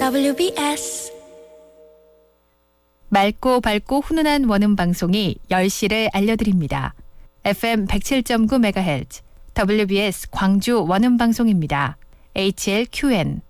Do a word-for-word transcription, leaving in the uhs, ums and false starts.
더블유비에스 맑고 밝고 훈훈한 원음 방송이 열 시를 알려드립니다. 에프엠 백칠 점 구 메가헤르츠 더블유비에스 광주 원음 방송입니다. 에이치엘큐엔